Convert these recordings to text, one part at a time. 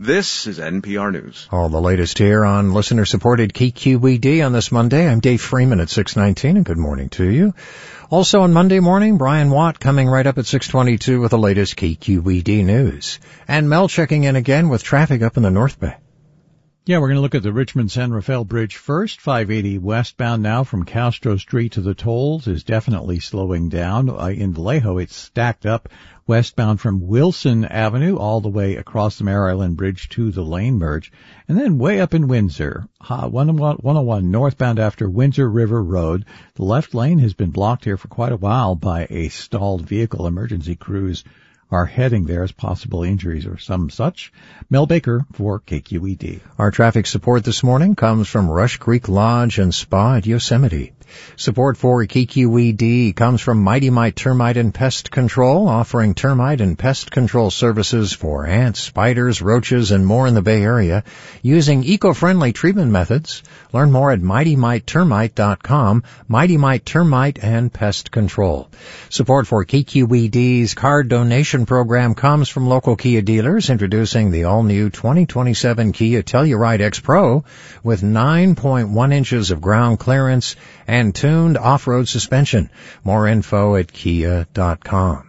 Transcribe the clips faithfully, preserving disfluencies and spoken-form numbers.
This is N P R News. All the latest here on listener-supported K Q E D on this Monday. I'm Dave Freeman at six nineteen, and good morning to you. Also on Monday morning, Brian Watt coming right up at six twenty-two with the latest K Q E D news. And Mel checking in again with traffic up in the North Bay. Yeah, we're going to look at the Richmond-San Rafael Bridge first. five eighty westbound now from Castro Street to the tolls is definitely slowing down. Uh, in Vallejo, it's stacked up westbound from Wilson Avenue all the way across the Mare Island Bridge to the lane merge. And then way up in Windsor, uh, one oh one northbound after Windsor River Road. The left lane has been blocked here for quite a while by a stalled vehicle. Emergency crews are heading there as possible injuries or some such. Mel Baker for K Q E D. Our traffic support this morning comes from Rush Creek Lodge and Spa at Yosemite. Support for K Q E D comes from Mighty Mite Termite and Pest Control, offering termite and pest control services for ants, spiders, roaches, and more in the Bay Area using eco-friendly treatment methods. Learn more at mighty mite termite dot com, Mighty Mite Termite and Pest Control. Support for K Q E D's card donation program comes from local Kia dealers introducing the all-new twenty twenty-seven Kia Telluride X Pro with nine point one inches of ground clearance and tuned off-road suspension. More info at kia dot com.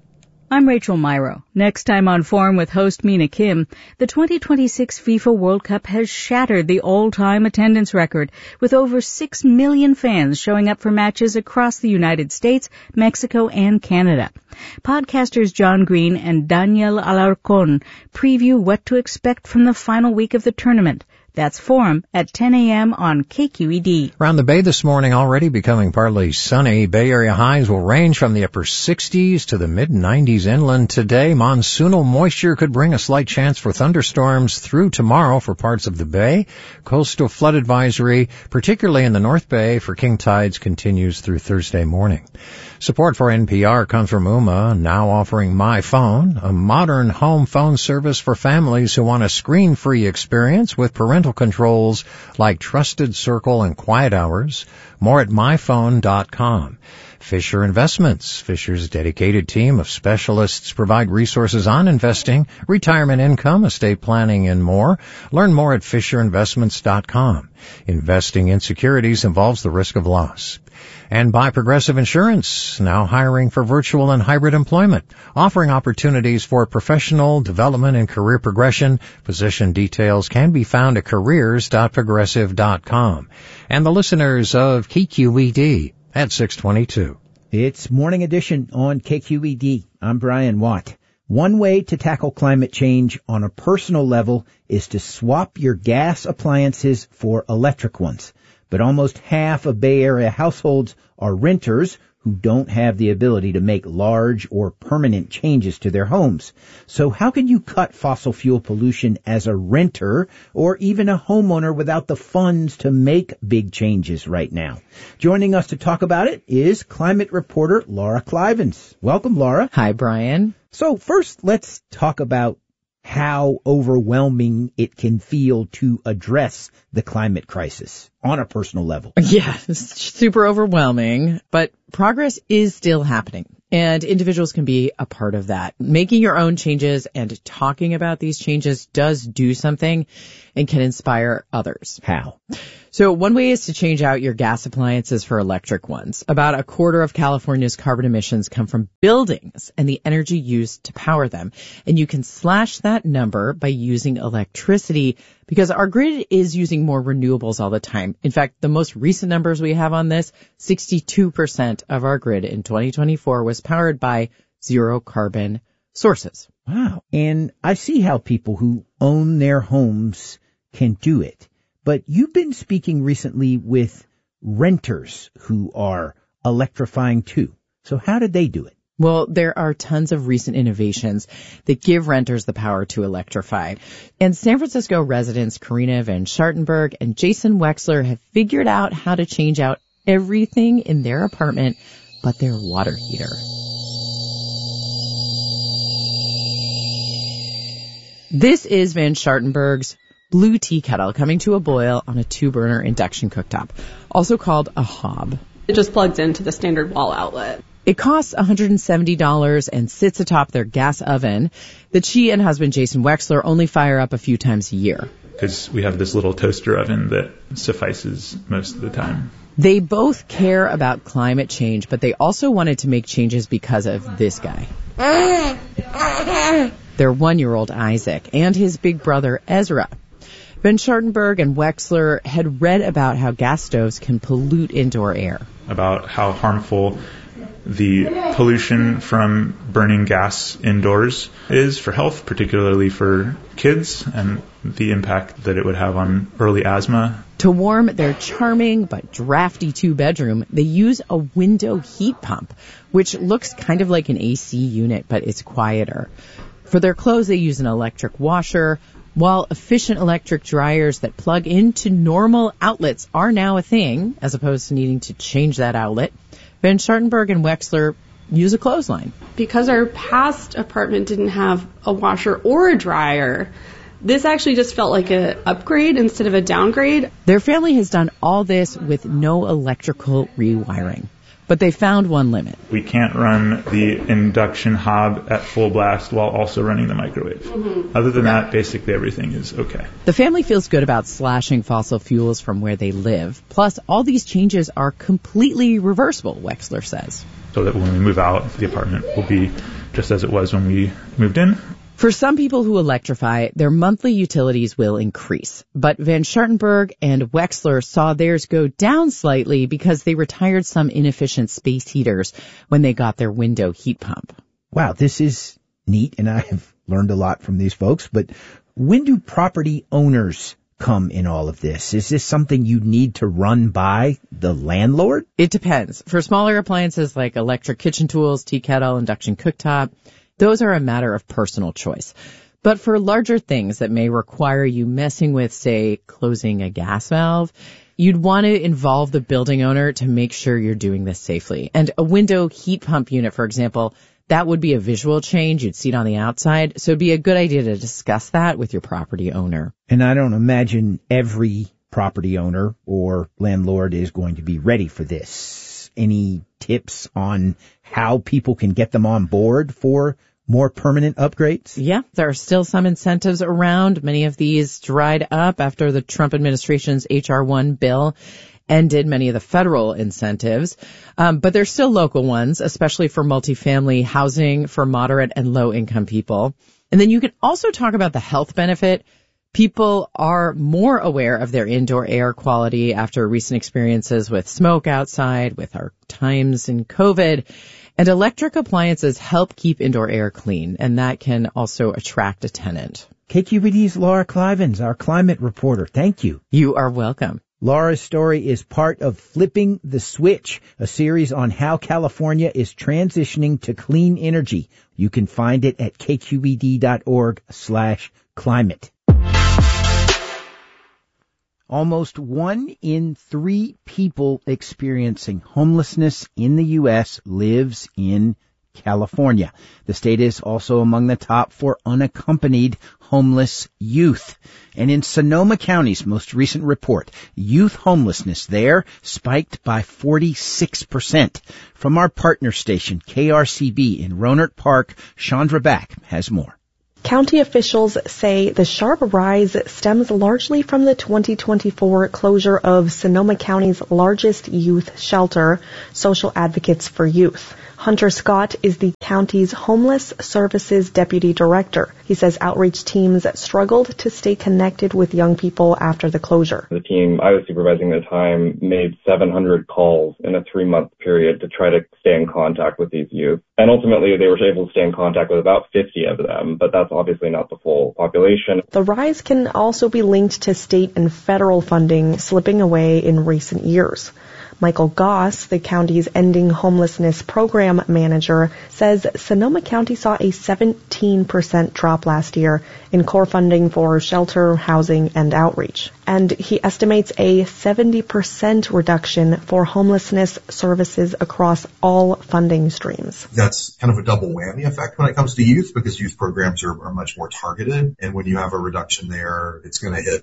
I'm Rachel Myro. Next time on Forum with host Mina Kim, the twenty twenty-six FIFA World Cup has shattered the all-time attendance record, with over six million fans showing up for matches across the United States, Mexico, and Canada. Podcasters John Green and Daniel Alarcon preview what to expect from the final week of the tournament. That's Forum at ten a.m. on K Q E D. Around the Bay this morning already becoming partly sunny. Bay Area highs will range from the upper sixties to the mid nineties inland today. Monsoonal moisture could bring a slight chance for thunderstorms through tomorrow for parts of the Bay. Coastal flood advisory, particularly in the North Bay for king tides, continues through Thursday morning. Support for N P R comes from Ooma, now offering My Phone, a modern home phone service for families who want a screen-free experience with parental controls like Trusted Circle and Quiet Hours. More at my phone dot com. Fisher Investments. Fisher's dedicated team of specialists provide resources on investing, retirement income, estate planning, and more. Learn more at fisher investments dot com. Investing in securities involves the risk of loss. And by Progressive Insurance, now hiring for virtual and hybrid employment, offering opportunities for professional development and career progression. Position details can be found at careers dot progressive dot com. And the listeners of K Q E D at six twenty-two. It's Morning Edition on K Q E D. I'm Brian Watt. One way to tackle climate change on a personal level is to swap your gas appliances for electric ones. But almost half of Bay Area households are renters who don't have the ability to make large or permanent changes to their homes. So how can you cut fossil fuel pollution as a renter or even a homeowner without the funds to make big changes right now? Joining us to talk about it is climate reporter Laura Klivans. Welcome, Laura. Hi, Brian. So first, let's talk about how overwhelming it can feel to address the climate crisis on a personal level. Yeah, it's super overwhelming, but progress is still happening. And individuals can be a part of that. Making your own changes and talking about these changes does do something and can inspire others. How? So one way is to change out your gas appliances for electric ones. About a quarter of California's carbon emissions come from buildings and the energy used to power them. And you can slash that number by using electricity because our grid is using more renewables all the time. In fact, the most recent numbers we have on this, sixty-two percent of our grid in twenty twenty-four was powered by zero carbon sources. Wow. And I see how people who own their homes can do it. But you've been speaking recently with renters who are electrifying too. So how did they do it? Well, there are tons of recent innovations that give renters the power to electrify. And San Francisco residents Karina Van Schartenberg and Jason Wexler have figured out how to change out everything in their apartment but their water heater. This is Van Schartenberg's blue tea kettle coming to a boil on a two-burner induction cooktop, also called a hob. It just plugs into the standard wall outlet. It costs one hundred seventy dollars and sits atop their gas oven that she and husband Jason Wexler only fire up a few times a year. Because we have this little toaster oven that suffices most of the time. They both care about climate change, but they also wanted to make changes because of this guy. Their one-year-old Isaac and his big brother Ezra. Van Schartenberg and Wexler had read about how gas stoves can pollute indoor air. About how harmful the pollution from burning gas indoors is for health, particularly for kids, and the impact that it would have on early asthma. To warm their charming but drafty two-bedroom, they use a window heat pump, which looks kind of like an A C unit, but it's quieter. For their clothes, they use an electric washer, while efficient electric dryers that plug into normal outlets are now a thing, as opposed to needing to change that outlet. Van Schartenberg and Wexler use a clothesline. Because our past apartment didn't have a washer or a dryer, this actually just felt like an upgrade instead of a downgrade. Their family has done all this with no electrical rewiring. But they found one limit. We can't run the induction hob at full blast while also running the microwave. Mm-hmm. Other than that, basically everything is okay. The family feels good about slashing fossil fuels from where they live. Plus, all these changes are completely reversible, Wexler says. So that when we move out, the apartment will be just as it was when we moved in. For some people who electrify, their monthly utilities will increase. But Van Schartenberg and Wexler saw theirs go down slightly because they retired some inefficient space heaters when they got their window heat pump. Wow, this is neat, and I've learned a lot from these folks. But when do property owners come in all of this? Is this something you need to run by the landlord? It depends. For smaller appliances like electric kitchen tools, tea kettle, induction cooktop, those are a matter of personal choice. But for larger things that may require you messing with, say, closing a gas valve, you'd want to involve the building owner to make sure you're doing this safely. And a window heat pump unit, for example, that would be a visual change. You'd see it on the outside. So it'd be a good idea to discuss that with your property owner. And I don't imagine every property owner or landlord is going to be ready for this. Any tips on how people can get them on board for more permanent upgrades? Yeah, there are still some incentives around. Many of these dried up after the Trump administration's H R one bill ended many of the federal incentives. Um, but there's still local ones, especially for multifamily housing for moderate and low income people. And then you can also talk about the health benefit. People are more aware of their indoor air quality after recent experiences with smoke outside, with our times in COVID. And electric appliances help keep indoor air clean, and that can also attract a tenant. K Q B D's Laura Clivens, our climate reporter. Thank you. You are welcome. Laura's story is part of Flipping the Switch, a series on how California is transitioning to clean energy. You can find it at kqbd.org slash climate. Almost one in three people experiencing homelessness in the U S lives in California. The state is also among the top for unaccompanied homeless youth. And in Sonoma County's most recent report, youth homelessness there spiked by forty-six percent. From our partner station, K R C B in Rohnert Park, Chandra Back has more. County officials say the sharp rise stems largely from the twenty twenty-four closure of Sonoma County's largest youth shelter, Social Advocates for Youth. Hunter Scott is the county's Homeless Services Deputy Director. He says outreach teams struggled to stay connected with young people after the closure. The team I was supervising at the time made seven hundred calls in a three-month period to try to stay in contact with these youth. And ultimately, they were able to stay in contact with about fifty of them, but that's obviously not the full population. The rise can also be linked to state and federal funding slipping away in recent years. Michael Goss, the county's Ending Homelessness Program Manager, says Sonoma County saw a seventeen percent drop last year in core funding for shelter, housing, and outreach. And he estimates a seventy percent reduction for homelessness services across all funding streams. That's kind of a double whammy effect when it comes to youth, because youth programs are, are much more targeted. And when you have a reduction there, it's going to hit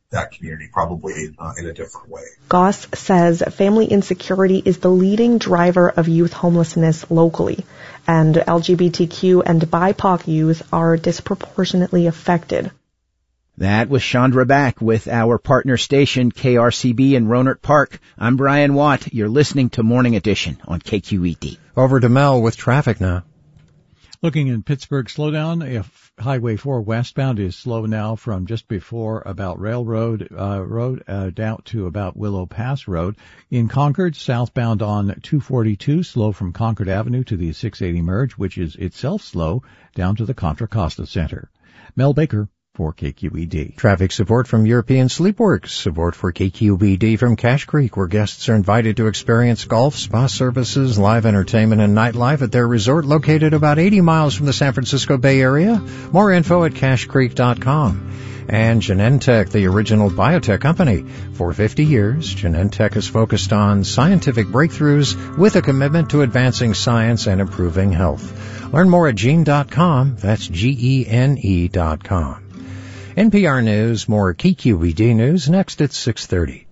that community probably uh, in a different way. Goss says family insecurity is the leading driver of youth homelessness locally, and L G B T Q and B I P O C youth are disproportionately affected. That was Chandra Back with our partner station K R C B in Rohnert Park. I'm Brian Watt. You're listening to Morning Edition on K Q E D. Over to Mel with traffic now. Looking in Pittsburgh, slowdown. If Highway four westbound is slow now from just before about Railroad uh, Road uh, down to about Willow Pass Road. In Concord, southbound on two forty-two, slow from Concord Avenue to the six eighty merge, which is itself slow, down to the Contra Costa Center. Mel Baker for K Q E D. Traffic support from European Sleepworks. Support for K Q E D from Cache Creek, where guests are invited to experience golf, spa services, live entertainment, and nightlife at their resort located about eighty miles from the San Francisco Bay Area. More info at cache creek dot com. And Genentech, the original biotech company. For fifty years, Genentech has focused on scientific breakthroughs with a commitment to advancing science and improving health. Learn more at gene dot com. That's G E N E dot com. N P R News, more K Q E D News next at six thirty.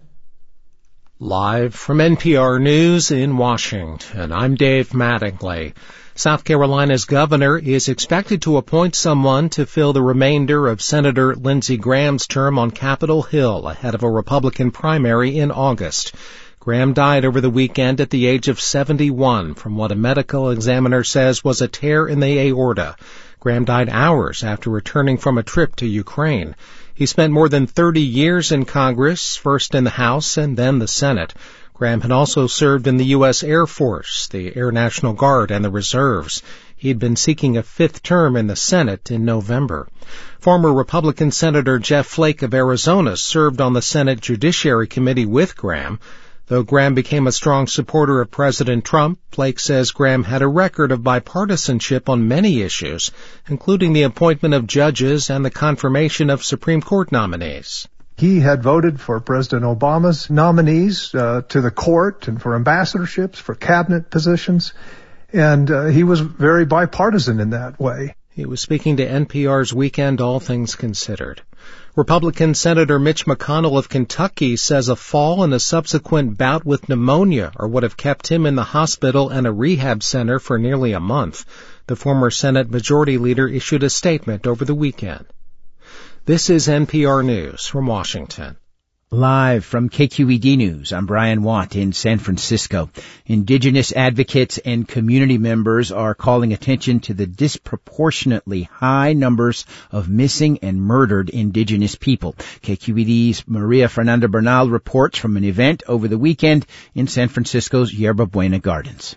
Live from N P R News in Washington, I'm Dave Mattingly. South Carolina's governor is expected to appoint someone to fill the remainder of Senator Lindsey Graham's term on Capitol Hill ahead of a Republican primary in August. Graham died over the weekend at the age of seventy-one from what a medical examiner says was a tear in the aorta. Graham died hours after returning from a trip to Ukraine. He spent more than thirty years in Congress, first in the House and then the Senate. Graham had also served in the U S Air Force, the Air National Guard, and the Reserves. He had been seeking a fifth term in the Senate in November. Former Republican Senator Jeff Flake of Arizona served on the Senate Judiciary Committee with Graham. Though Graham became a strong supporter of President Trump, Flake says Graham had a record of bipartisanship on many issues, including the appointment of judges and the confirmation of Supreme Court nominees. He had voted for President Obama's nominees uh, to the court and for ambassadorships, for cabinet positions, and uh, he was very bipartisan in that way. He was speaking to N P R's Weekend All Things Considered. Republican Senator Mitch McConnell of Kentucky says a fall and a subsequent bout with pneumonia are what have kept him in the hospital and a rehab center for nearly a month. The former Senate Majority Leader issued a statement over the weekend. This is N P R News from Washington. Live from K Q E D News, I'm Brian Watt in San Francisco. Indigenous advocates and community members are calling attention to the disproportionately high numbers of missing and murdered Indigenous people. K Q E D's Maria Fernanda Bernal reports from an event over the weekend in San Francisco's Yerba Buena Gardens.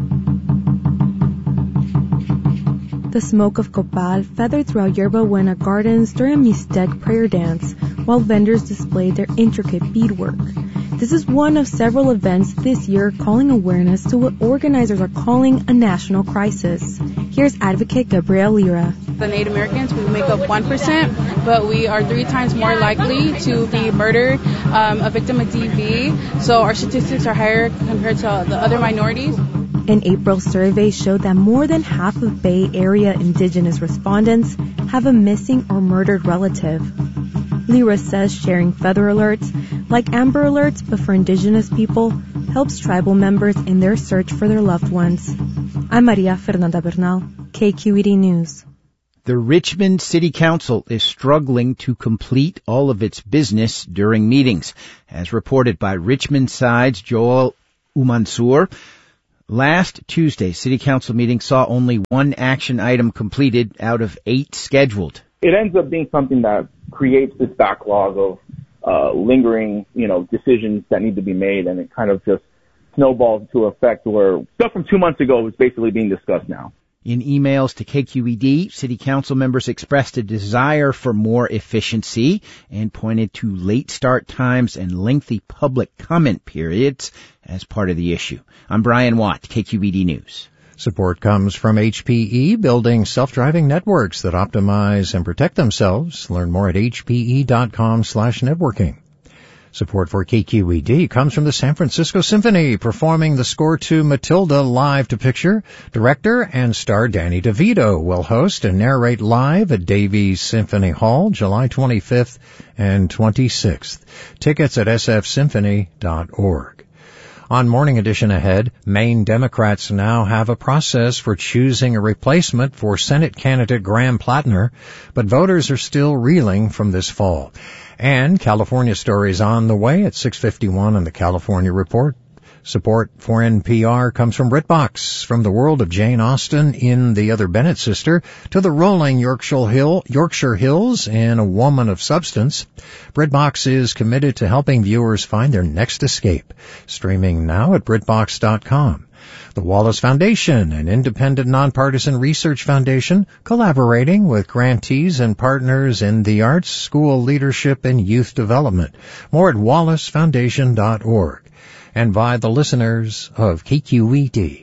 The smoke of copal feathered throughout Yerba Buena Gardens during a Mixtec prayer dance, while vendors displayed their intricate beadwork. This is one of several events this year calling awareness to what organizers are calling a national crisis. Here's advocate Gabrielle Lira. The Native Americans, we make up one percent, but we are three times more likely to be murdered, um, a victim of D V, so our statistics are higher compared to the other minorities. An April survey showed that more than half of Bay Area Indigenous respondents have a missing or murdered relative. Lyra says sharing feather alerts, like Amber Alerts but for Indigenous people, helps tribal members in their search for their loved ones. I'm Maria Fernanda Bernal, K Q E D News. The Richmond City Council is struggling to complete all of its business during meetings, as reported by Richmond Side's Joel Umansur. Last Tuesday, City Council meeting saw only one action item completed out of eight scheduled. It ends up being something that creates this backlog of uh, lingering, you know, decisions that need to be made, and it kind of just snowballs to effect where stuff from two months ago is basically being discussed now. In emails to K Q E D, City Council members expressed a desire for more efficiency and pointed to late start times and lengthy public comment periods as part of the issue. I'm Brian Watt, K Q E D News. Support comes from H P E, building self-driving networks that optimize and protect themselves. Learn more at h p e dot com slash networking. Support for K Q E D comes from the San Francisco Symphony, performing the score to Matilda live to picture. Director and star Danny DeVito will host and narrate live at Davies Symphony Hall July twenty-fifth and twenty-sixth. Tickets at s f symphony dot org. On Morning Edition ahead, Maine Democrats now have a process for choosing a replacement for Senate candidate Graham Plattner, but voters are still reeling from this fall. And California stories on the way at six fifty-one on the California Report. Support for N P R comes from BritBox, from the world of Jane Austen in The Other Bennett Sister to the rolling Yorkshire, Hill, Yorkshire Hills in A Woman of Substance. BritBox is committed to helping viewers find their next escape. Streaming now at BritBox dot com. The Wallace Foundation, an independent nonpartisan research foundation collaborating with grantees and partners in the arts, school leadership, and youth development. More at wallace foundation dot org. And by the listeners of K Q E D.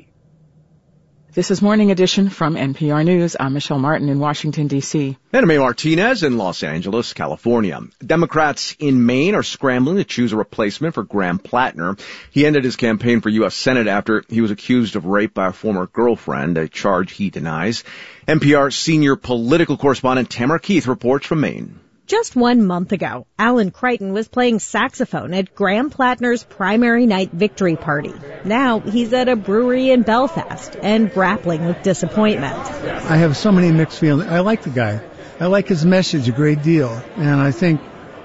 This is Morning Edition from N P R News. I'm Michelle Martin in Washington, D C And May Martinez in Los Angeles, California. Democrats in Maine are scrambling to choose a replacement for Graham Plattner. He ended his campaign for U S Senate after he was accused of rape by a former girlfriend, a charge he denies. N P R senior political correspondent Tamara Keith reports from Maine. Just one month ago, Alan Crichton was playing saxophone at Graham Plattner's primary night victory party. Now he's at a brewery in Belfast and grappling with disappointment. I have so many mixed feelings. I like the guy. I like his message a great deal. And I think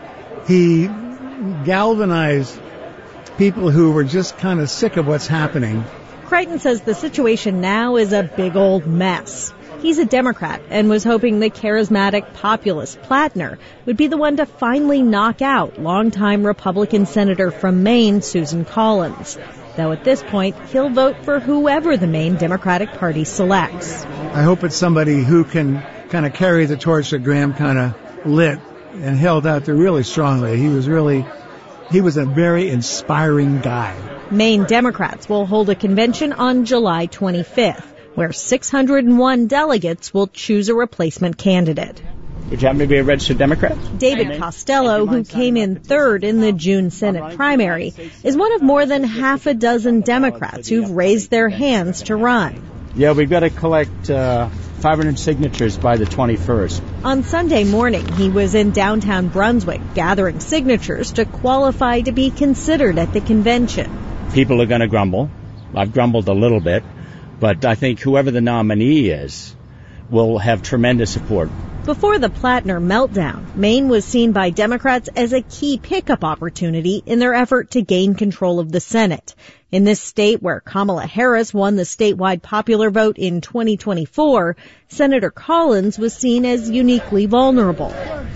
he galvanized people who were just kind of sick of what's happening. Crichton says the situation now is a big old mess. He's a Democrat and was hoping the charismatic populist Plattner would be the one to finally knock out longtime Republican Senator from Maine, Susan Collins. Though at this point, he'll vote for whoever the Maine Democratic Party selects. I hope it's somebody who can kind of carry the torch that Graham kind of lit and held out there really strongly. He was really, he was a very inspiring guy. Maine Democrats will hold a convention on July twenty-fifth. Where six hundred one delegates will choose a replacement candidate. Would you happen to be a registered Democrat? David Costello, who came in third in the June Senate primary, is one of more than half a dozen Democrats who've raised their hands to run. Yeah, we've got to collect uh, five hundred signatures by the twenty-first. On Sunday morning, he was in downtown Brunswick gathering signatures to qualify to be considered at the convention. People are going to grumble. I've grumbled a little bit. But I think whoever the nominee is will have tremendous support. Before the Plattner meltdown, Maine was seen by Democrats as a key pickup opportunity in their effort to gain control of the Senate. In this state where Kamala Harris won the statewide popular vote in twenty twenty-four, Senator Collins was seen as uniquely vulnerable.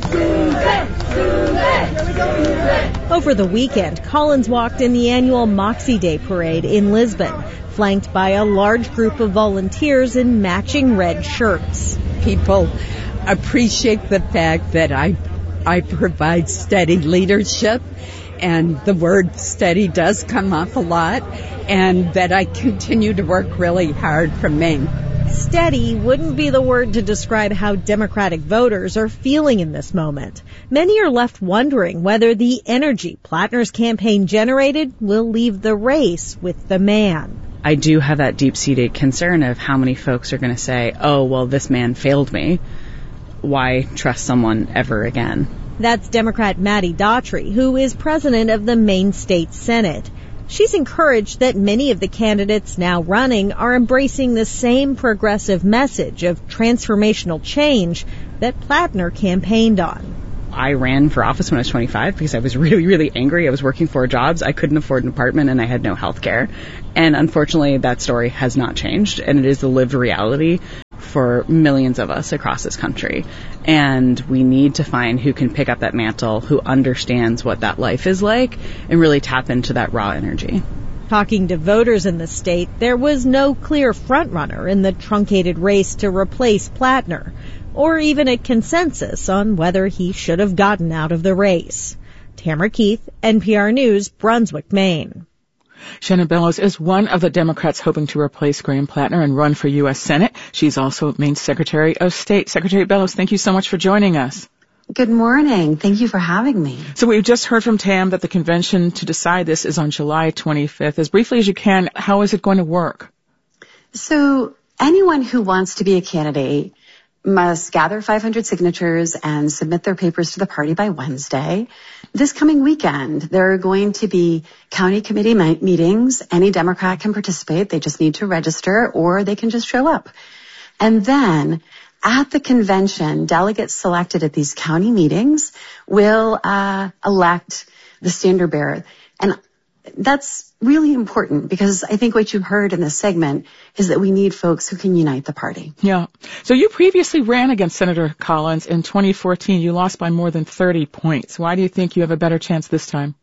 Over the weekend, Collins walked in the annual Moxie Day parade in Lisbon, flanked by a large group of volunteers in matching red shirts. People appreciate the fact that I, I provide steady leadership, and the word steady does come up a lot, and that I continue to work really hard for Maine. Steady wouldn't be the word to describe how Democratic voters are feeling in this moment. Many are left wondering whether the energy Plattner's campaign generated will leave the race with the man. I do have that deep-seated concern of how many folks are going to say, oh, well, this man failed me. Why trust someone ever again? That's Democrat Maddie Daughtry, who is president of the Maine State Senate. She's encouraged that many of the candidates now running are embracing the same progressive message of transformational change that Plattner campaigned on. I ran for office when I was twenty-five because I was really, really angry. I was working four jobs. I couldn't afford an apartment and I had no health care. And unfortunately, that story has not changed. And it is the lived reality for millions of us across this country. And we need to find who can pick up that mantle, who understands what that life is like, and really tap into that raw energy. Talking to voters in the state, there was no clear frontrunner in the truncated race to replace Plattner, or even a consensus on whether he should have gotten out of the race. Tamara Keith, N P R News, Brunswick, Maine. Shannon Bellows is one of the Democrats hoping to replace Graham Plattner and run for U S Senate. She's also Maine's Secretary of State. Secretary Bellows, thank you so much for joining us. Good morning. Thank you for having me. So we've just heard from Tam that the convention to decide this is on July twenty-fifth. As briefly as you can, how is it going to work? So anyone who wants to be a candidate must gather five hundred signatures and submit their papers to the party by Wednesday. This coming weekend, there are going to be county committee meetings. Any Democrat can participate. They just need to register, or they can just show up. And then at the convention, delegates selected at these county meetings will uh, elect the standard bearer. And that's really important because I think what you heard in this segment is that we need folks who can unite the party. Yeah. So you previously ran against Senator Collins in twenty fourteen. You lost by more than thirty points. Why do you think you have a better chance this time?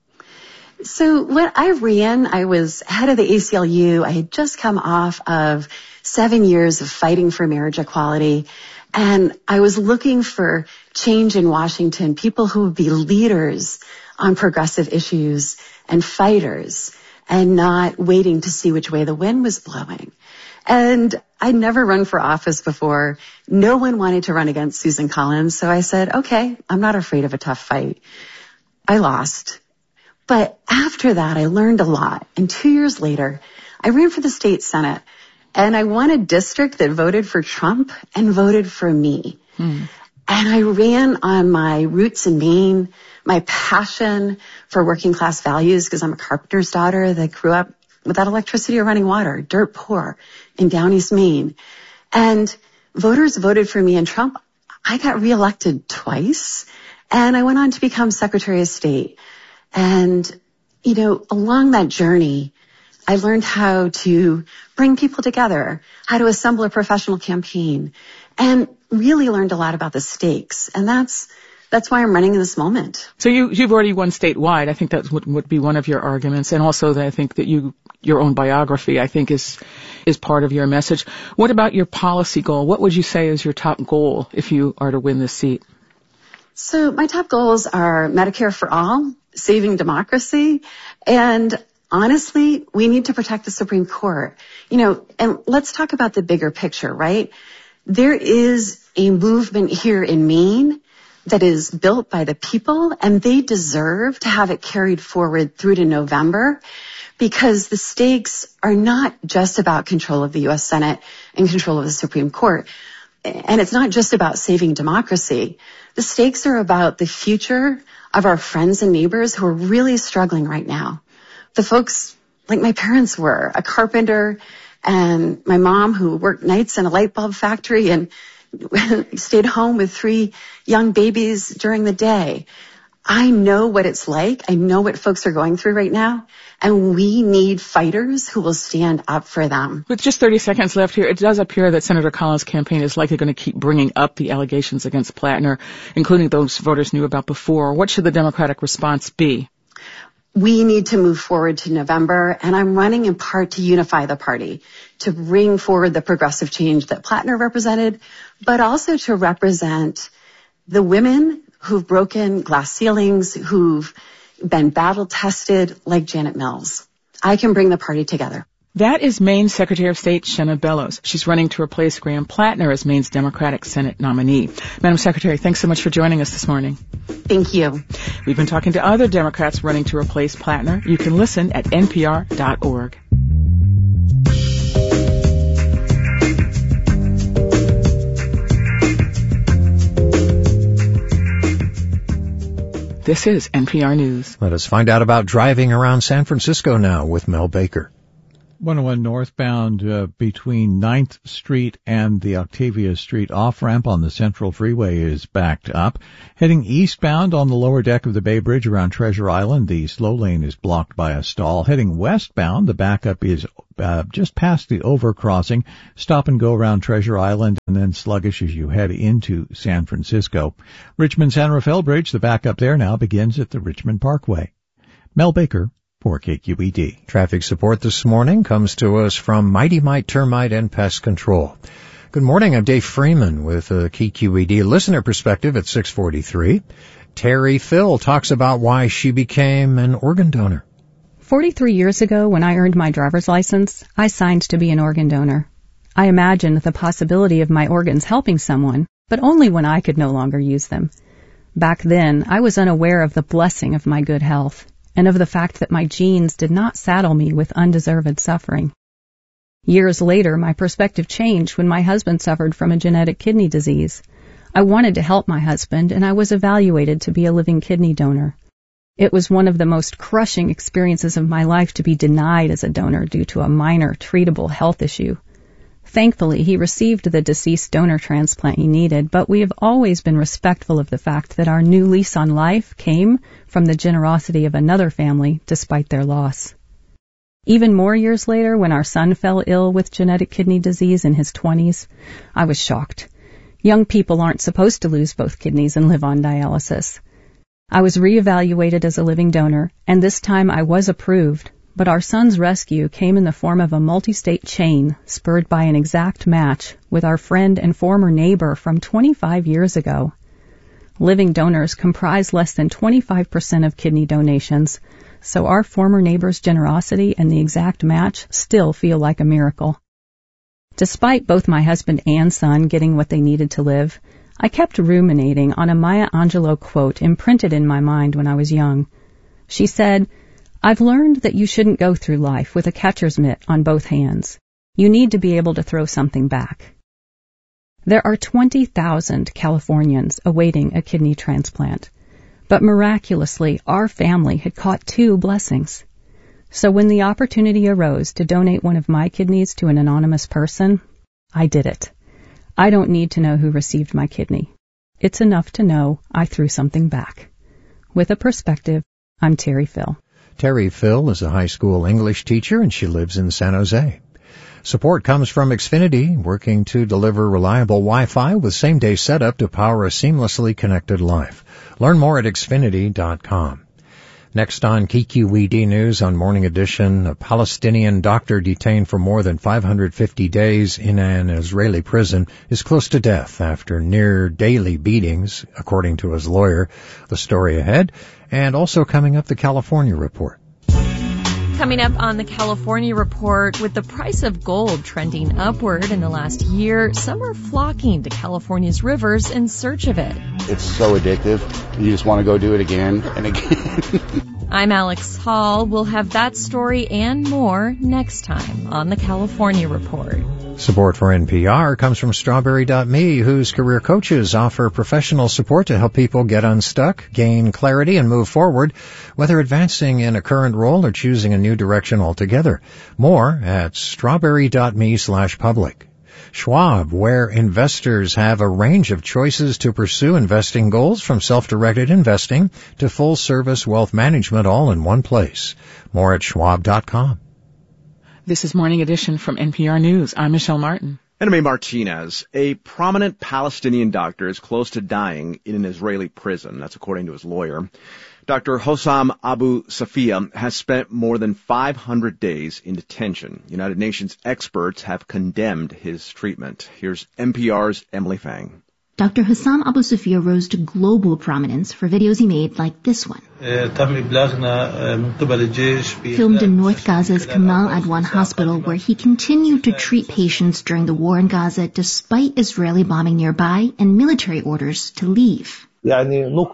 So when I ran, I was head of the A C L U. I had just come off of seven years of fighting for marriage equality. And I was looking for change in Washington, people who would be leaders on progressive issues and fighters, and not waiting to see which way the wind was blowing. And I'd never run for office before. No one wanted to run against Susan Collins. So I said, okay, I'm not afraid of a tough fight. I lost. But after that, I learned a lot. And two years later, I ran for the state Senate. And I won a district that voted for Trump and voted for me. Hmm. And I ran on my roots in Maine, my passion for working class values, because I'm a carpenter's daughter that grew up without electricity or running water, dirt poor in down East Maine. And voters voted for me and Trump. I got reelected twice, and I went on to become Secretary of State. And, you know, along that journey, I learned how to bring people together, how to assemble a professional campaign, and really learned a lot about the stakes. And that's that's why I'm running in this moment. So you, you've already won statewide. I think that would, would be one of your arguments. And also that I think that you your own biography, I think, is is part of your message. What about your policy goal? What would you say is your top goal if you are to win this seat? So my top goals are Medicare for all, saving democracy, and honestly, we need to protect the Supreme Court. You know, and let's talk about the bigger picture, right? There is a movement here in Maine that is built by the people, and they deserve to have it carried forward through to November, because the stakes are not just about control of the U S Senate and control of the Supreme Court. And it's not just about saving democracy. The stakes are about the future of our friends and neighbors who are really struggling right now. The folks like my parents were, a carpenter, and my mom who worked nights in a light bulb factory and stayed home with three young babies during the day. I know what it's like. I know what folks are going through right now, and we need fighters who will stand up for them. With just thirty seconds left here, it does appear that Senator Collins' campaign is likely going to keep bringing up the allegations against Plattner, including those voters knew about before. What should the Democratic response be? We need to move forward to November, and I'm running in part to unify the party, to bring forward the progressive change that Plattner represented, but also to represent the women who've broken glass ceilings, who've been battle tested like Janet Mills. I can bring the party together. That is Maine Secretary of State Shenna Bellows. She's running to replace Graham Plattner as Maine's Democratic Senate nominee. Madam Secretary, thanks so much for joining us this morning. Thank you. We've been talking to other Democrats running to replace Plattner. You can listen at N P R dot org. This is N P R News. Let us find out about driving around San Francisco now with Mel Baker. one oh one northbound uh, between ninth Street and the Octavia Street off-ramp on the Central Freeway is backed up. Heading eastbound on the lower deck of the Bay Bridge around Treasure Island, the slow lane is blocked by a stall. Heading westbound, the backup is uh, just past the overcrossing. Stop and go around Treasure Island and then sluggish as you head into San Francisco. Richmond San Rafael Bridge, the backup there now begins at the Richmond Parkway. Mel Baker for K Q E D. Traffic support this morning comes to us from Mighty Mite Termite and Pest Control. Good morning, I'm Dave Freeman with a K Q E D listener perspective at six forty-three. Terry Phil talks about why she became an organ donor. forty-three years ago, when I earned my driver's license, I signed to be an organ donor. I imagined the possibility of my organs helping someone, but only when I could no longer use them. Back then, I was unaware of the blessing of my good health and of the fact that my genes did not saddle me with undeserved suffering. Years later, my perspective changed when my husband suffered from a genetic kidney disease. I wanted to help my husband, and I was evaluated to be a living kidney donor. It was one of the most crushing experiences of my life to be denied as a donor due to a minor, treatable health issue. Thankfully, he received the deceased donor transplant he needed, but we have always been respectful of the fact that our new lease on life came from the generosity of another family despite their loss. Even more years later, when our son fell ill with genetic kidney disease in his twenties, I was shocked. Young people aren't supposed to lose both kidneys and live on dialysis. I was reevaluated as a living donor, and this time I was approved, but our son's rescue came in the form of a multi-state chain spurred by an exact match with our friend and former neighbor from twenty-five years ago. Living donors comprise less than twenty-five percent of kidney donations, so our former neighbor's generosity and the exact match still feel like a miracle. Despite both my husband and son getting what they needed to live, I kept ruminating on a Maya Angelou quote imprinted in my mind when I was young. She said, "I've learned that you shouldn't go through life with a catcher's mitt on both hands. You need to be able to throw something back." There are twenty thousand Californians awaiting a kidney transplant, but miraculously our family had caught two blessings. So when the opportunity arose to donate one of my kidneys to an anonymous person, I did it. I don't need to know who received my kidney. It's enough to know I threw something back. With a perspective, I'm Terry Phil. Terry Phil is a high school English teacher, and she lives in San Jose. Support comes from Xfinity, working to deliver reliable Wi-Fi with same-day setup to power a seamlessly connected life. Learn more at Xfinity dot com. Next on K Q E D News on Morning Edition, a Palestinian doctor detained for more than five hundred fifty days in an Israeli prison is close to death after near daily beatings, according to his lawyer. The story ahead, and also coming up, the California Report. Coming up on the California Report, with the price of gold trending upward in the last year, some are flocking to California's rivers in search of it. It's so addictive. You just want to go do it again and again. I'm Alex Hall. We'll have that story and more next time on the California Report. Support for N P R comes from Strawberry dot me, whose career coaches offer professional support to help people get unstuck, gain clarity, and move forward, whether advancing in a current role or choosing a new direction altogether. More at Strawberry dot me slash public. Schwab, where investors have a range of choices to pursue investing goals, from self-directed investing to full-service wealth management, all in one place. More at Schwab dot com. This is Morning Edition from N P R News. I'm Michelle Martin. Enemy Martinez, a prominent Palestinian doctor, is close to dying in an Israeli prison. That's according to his lawyer. Doctor Hossam Abu Safia has spent more than five hundred days in detention. United Nations experts have condemned his treatment. Here's N P R's Emily Fang. Doctor Hossam Abu Safia rose to global prominence for videos he made like this one. Filmed in North Gaza's Kamal Adwan Hospital, where he continued to treat patients during the war in Gaza despite Israeli bombing nearby and military orders to leave. We are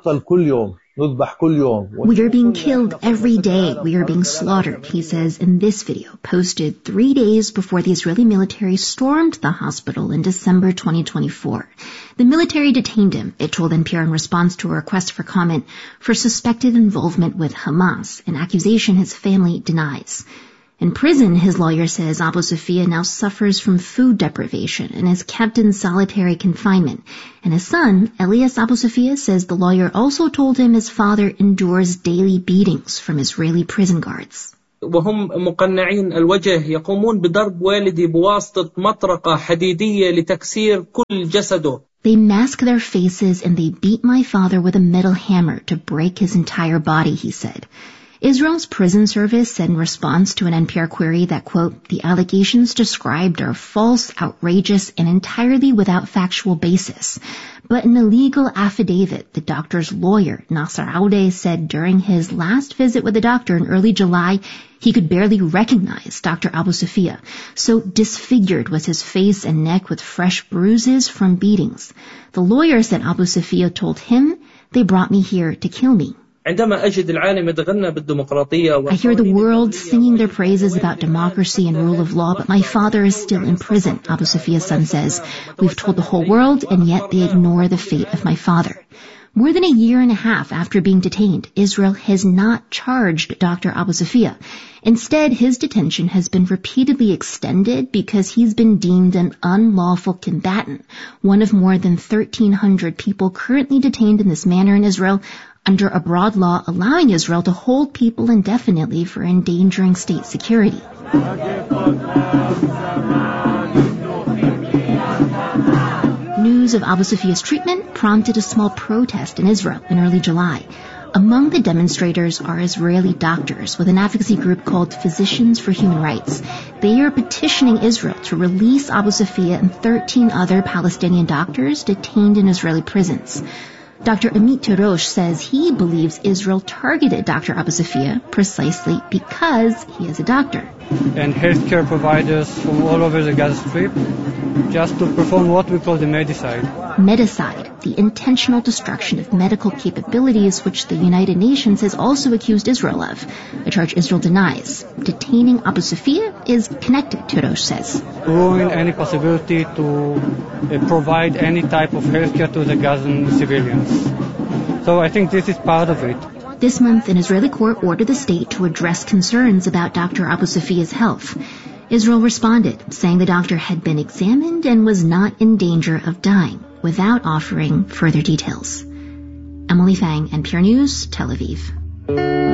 being killed every day. We are being slaughtered, he says in this video, posted three days before the Israeli military stormed the hospital in December twenty twenty-four. The military detained him, it told N P R in response to a request for comment, for suspected involvement with Hamas, an accusation his family denies. In prison, his lawyer says Abu Safia now suffers from food deprivation and is kept in solitary confinement. And his son, Elias Abu Safia, says the lawyer also told him his father endures daily beatings from Israeli prison guards. وهم مقنعين الوجه يقومون بضرب والدي بواسطة مطرقة حديدية لتكسير كل جسده. They mask their faces and they beat my father with a metal hammer to break his entire body, he said. Israel's prison service said in response to an N P R query that, quote, the allegations described are false, outrageous, and entirely without factual basis. But in a legal affidavit, the doctor's lawyer, Nasser Aoudeh, said during his last visit with the doctor in early July, he could barely recognize Doctor Abu Safia. So disfigured was his face and neck with fresh bruises from beatings. The lawyer said Abu Safia told him They brought me here to kill me. I hear the world singing their praises about democracy and rule of law, but my father is still in prison, Abu Safia's son says. We've told the whole world, and yet they ignore the fate of my father. More than a year and a half after being detained, Israel has not charged Doctor Abu Safia. Instead, his detention has been repeatedly extended because he's been deemed an unlawful combatant, one of more than thirteen hundred people currently detained in this manner in Israel, under a broad law allowing Israel to hold people indefinitely for endangering state security. News of Abu Safia's treatment prompted a small protest in Israel in early July. Among the demonstrators are Israeli doctors with an advocacy group called Physicians for Human Rights. They are petitioning Israel to release Abu Safia and thirteen other Palestinian doctors detained in Israeli prisons. Doctor Amit Tirosh says he believes Israel targeted Doctor Abu Safia precisely because he is a doctor. And healthcare providers from all over the Gaza Strip just to perform what we call the medicide. Medicide, the intentional destruction of medical capabilities which the United Nations has also accused Israel of, a charge Israel denies. Detaining Abu Safia is connected, Tirosh says. Ruin any possibility to uh, provide any type of healthcare to the Gazan civilians. So I think this is part of it. This month, an Israeli court ordered the state to address concerns about Doctor Abu Safia's health. Israel responded, saying the doctor had been examined and was not in danger of dying, without offering further details. Emily Fang, N P R News, Tel Aviv.